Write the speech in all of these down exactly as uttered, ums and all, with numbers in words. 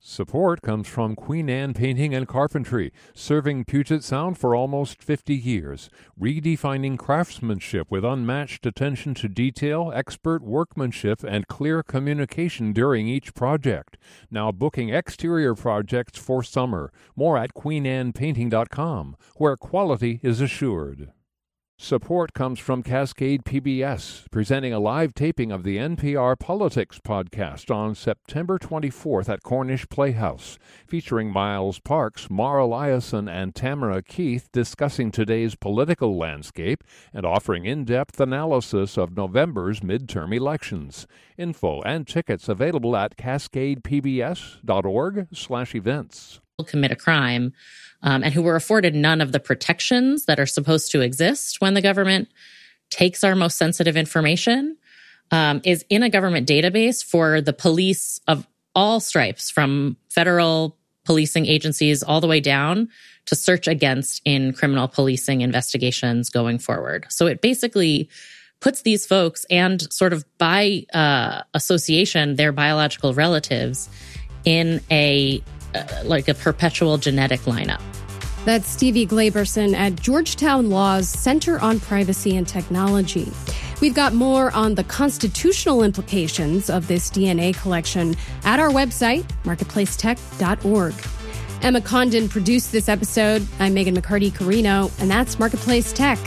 Support comes from Queen Anne Painting and Carpentry, serving Puget Sound for almost fifty years, redefining craftsmanship with unmatched attention to detail, expert workmanship, and clear communication during each project. Now booking exterior projects for summer. More at queen anne painting dot com, where quality is assured. Support comes from Cascade P B S, presenting a live taping of the N P R Politics podcast on September twenty-fourth at Cornish Playhouse, featuring Miles Parks, Mara Liasson, and Tamara Keith discussing today's political landscape and offering in-depth analysis of November's midterm elections. Info and tickets available at cascade p b s dot org slash events. Commit a crime um, and who were afforded none of the protections that are supposed to exist when the government takes our most sensitive information um, is in a government database for the police of all stripes, from federal policing agencies all the way down to search against in criminal policing investigations going forward. So it basically puts these folks and sort of by uh, association, their biological relatives in a Uh, like a perpetual genetic lineup. That's Stevie Glaberson at Georgetown Law's Center on Privacy and Technology. We've got more on the constitutional implications of this D N A collection at our website, marketplace tech dot org. Emma Condon produced this episode. I'm Megan McCarty-Carino, and that's Marketplace Tech.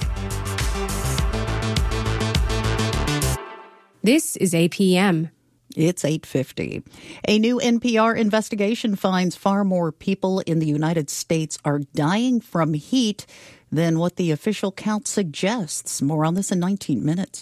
This is A P M. It's eight fifty. A new N P R investigation finds far more people in the United States are dying from heat than what the official count suggests. More on this in nineteen minutes.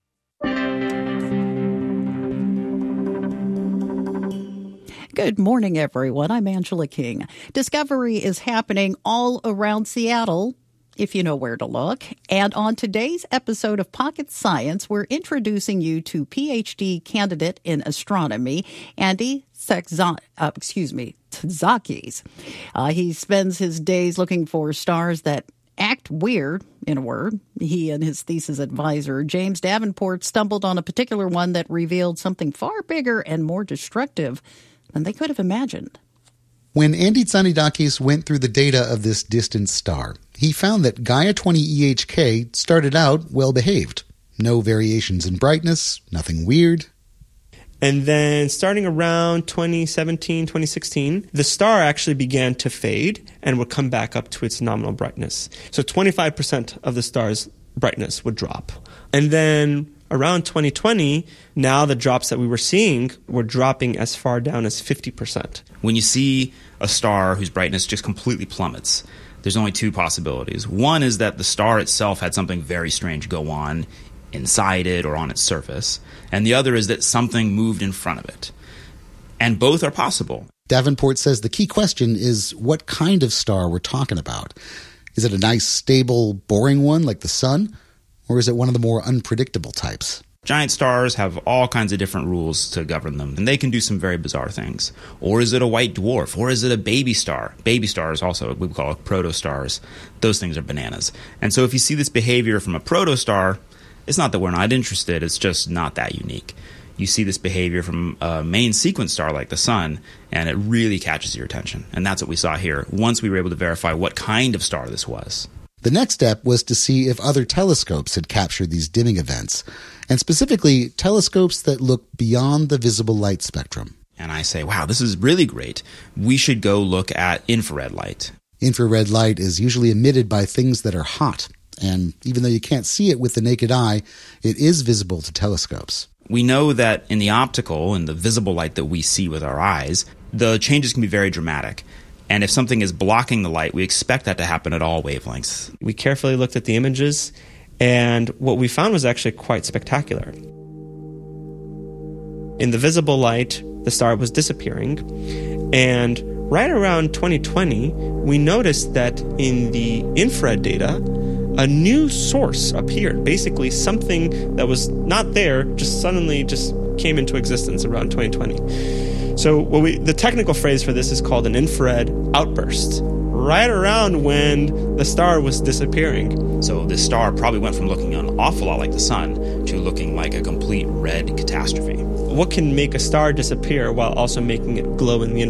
Good morning, everyone. I'm Angela King. Discovery is happening all around Seattle, if you know where to look. And on today's episode of Pocket Science, we're introducing you to P H D candidate in astronomy, Andy Sexza- uh, excuse me, Tzakis. Uh, he spends his days looking for stars that act weird, in a word. He and his thesis advisor, James Davenport, stumbled on a particular one that revealed something far bigger and more destructive than they could have imagined. When Andy Tsanidakis went through the data of this distant star, he found that Gaia twenty E H K started out well-behaved. No variations in brightness, nothing weird. And then starting around twenty seventeen, twenty sixteen, the star actually began to fade and would come back up to its nominal brightness. So twenty-five percent of the star's brightness would drop. And then around twenty twenty, now the drops that we were seeing were dropping as far down as fifty percent. When you see a star whose brightness just completely plummets, there's only two possibilities. One is that the star itself had something very strange go on inside it or on its surface, and the other is that something moved in front of it. And both are possible. Davenport says the key question is what kind of star we're talking about. Is it a nice, stable, boring one like the sun? Or is it one of the more unpredictable types? Giant stars have all kinds of different rules to govern them, and they can do some very bizarre things. Or is it a white dwarf? Or is it a baby star? Baby stars also, we call it protostars. Those things are bananas. And so if you see this behavior from a protostar, it's not that we're not interested, it's just not that unique. You see this behavior from a main sequence star like the sun, and it really catches your attention. And that's what we saw here, once we were able to verify what kind of star this was. The next step was to see if other telescopes had captured these dimming events, and specifically telescopes that look beyond the visible light spectrum. And I say, wow, this is really great. We should go look at infrared light. Infrared light is usually emitted by things that are hot, and even though you can't see it with the naked eye, it is visible to telescopes. We know that in the optical and the visible light that we see with our eyes, the changes can be very dramatic. And if something is blocking the light, we expect that to happen at all wavelengths. We carefully looked at the images, and what we found was actually quite spectacular. In the visible light, the star was disappearing, and right around twenty twenty, we noticed that in the infrared data, a new source appeared. Basically, something that was not there just suddenly just came into existence around twenty twenty. So what we, the technical phrase for this is called an infrared outburst, right around when the star was disappearing. So this star probably went from looking an awful lot like the sun to looking like a complete red catastrophe. What can make a star disappear while also making it glow in the